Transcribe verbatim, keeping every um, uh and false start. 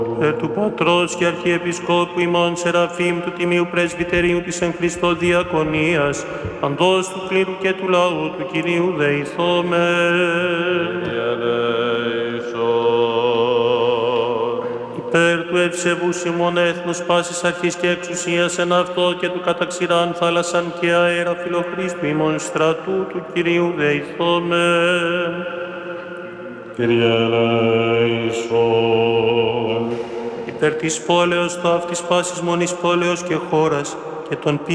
Ε, του Πατρός και Αρχιεπισκόπου ημών Σεραφείμ του Τιμίου Πρεσβυτερίου της εν Χριστώ Διακονίας, παντός του κλήρου και του λαού του Κυρίου δεηθώμε. Υπέρ του ευσεβούς ημών έθνους πάσης αρχής και εξουσίας εν αυτό και του καταξηράν θάλασσαν και αέρα φιλοχρίστου ημών στρατού του Κυρίου δεηθώμε. Κύριε ελέησον. Υπέρ της πόλεως το αυτής πάσης μονής πόλεως και χώρας και των